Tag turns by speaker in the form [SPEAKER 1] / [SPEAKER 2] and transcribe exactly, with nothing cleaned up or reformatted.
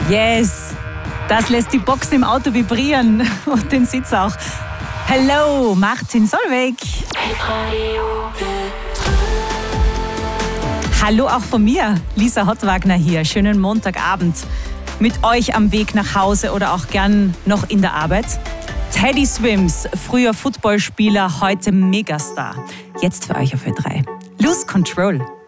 [SPEAKER 1] Yes, das lässt die Box im Auto vibrieren und den Sitz auch. Hello, Martin Solveig. Hallo auch von mir, Lisa Hottwagner hier. Schönen Montagabend mit euch am Weg nach Hause oder auch gern noch in der Arbeit. Teddy Swims, früher Footballspieler, heute Megastar. Jetzt für euch auf Ö drei. Lose Control.